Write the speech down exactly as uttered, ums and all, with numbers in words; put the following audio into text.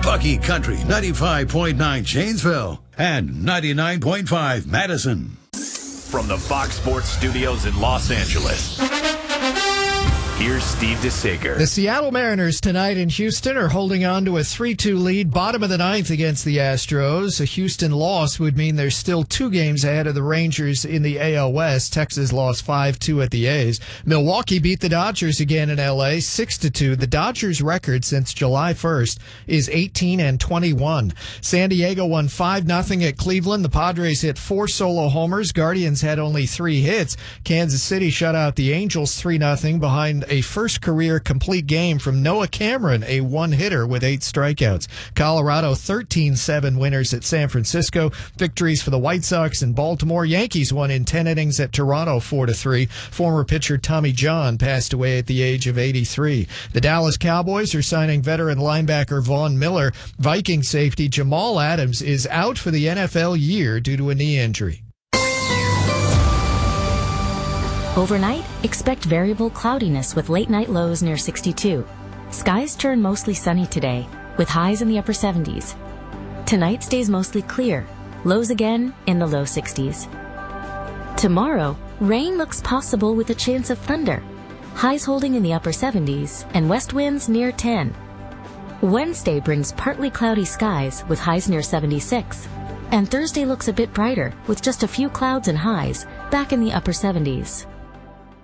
Bucky Country ninety-five point nine Janesville and ninety-nine point five Madison. From the Fox Sports Studios in Los Angeles, here's Steve DeSager. The Seattle Mariners tonight in Houston are holding on to a three two lead, bottom of the ninth against the Astros. A Houston loss would mean they're still two games ahead of the Rangers in the A L West. Texas lost five two at the A's. Milwaukee beat the Dodgers again in L A, six to two. The Dodgers' record since July first is eighteen and twenty-one. San Diego won five nothing at Cleveland. The Padres hit four solo homers. Guardians had only three hits. Kansas City shut out the Angels three nothing behind a first career complete game from Noah Cameron, a one-hitter with eight strikeouts. Colorado thirteen seven winners at San Francisco. Victories for the White Sox and Baltimore. Yankees won in ten innings at Toronto four to three. Former pitcher Tommy John passed away at the age of eighty-three. The Dallas Cowboys are signing veteran linebacker Von Miller. Viking safety Jamal Adams is out for the N F L year due to a knee injury. Overnight, expect variable cloudiness with late-night lows near sixty-two. Skies turn mostly sunny today, with highs in the upper seventies. Tonight stays mostly clear, lows again in the low sixties. Tomorrow, rain looks possible with a chance of thunder. Highs holding in the upper seventies and west winds near ten. Wednesday brings partly cloudy skies with highs near seventy-six. And Thursday looks a bit brighter with just a few clouds and highs back in the upper seventies.